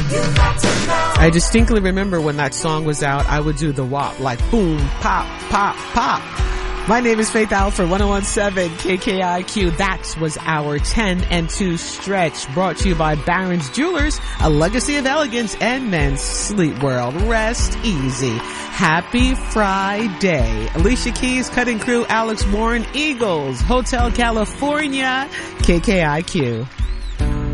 I distinctly remember when that song was out, I would do the WAP, like boom, pop, pop, pop. My name is Faith Alford, 1017 KKIQ. That was our 10 and 2 stretch, brought to you by Barron's Jewelers, a legacy of elegance and men's sleep world. Rest easy. Happy Friday. Alicia Keys, Cutting Crew, Alex Warren, Eagles, Hotel California, KKIQ.